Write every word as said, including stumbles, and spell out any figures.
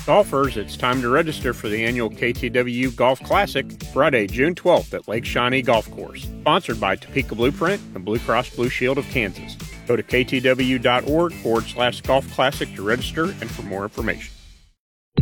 Golfers, it's time to register for the annual K T W Golf Classic, Friday, June twelfth at Lake Shawnee Golf Course. Sponsored by Topeka Blueprint and Blue Cross Blue Shield of Kansas. Go to ktw.org forward slash golf classic to register and for more information.